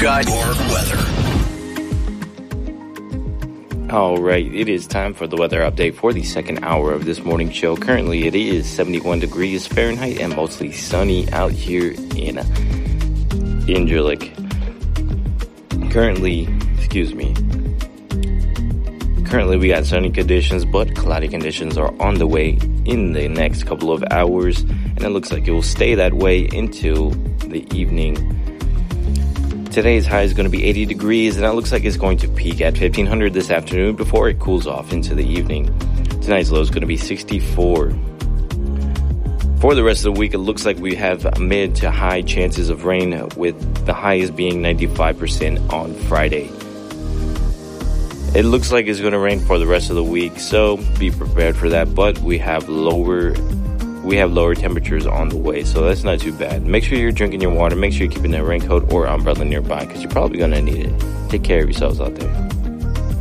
got your weather. All right, it is time for the weather update for the second hour of this morning show. Currently, it is 71 degrees Fahrenheit and mostly sunny out here in Incirlik. Currently, we got sunny conditions, but cloudy conditions are on the way in the next couple of hours, and it looks like it will stay that way until the evening. Today's high is going to be 80 degrees, and it looks like it's going to peak at 1500 this afternoon before it cools off into the evening. Tonight's low is going to be 64. For the rest of the week, it looks like we have mid to high chances of rain, with the highest being 95% on Friday. It looks like it's going to rain for the rest of the week, so be prepared for that, but we have lower temperatures on the way, so that's not too bad. Make sure you're drinking your water. Make sure you're keeping a raincoat or umbrella nearby, because you're probably going to need it. Take care of yourselves out there.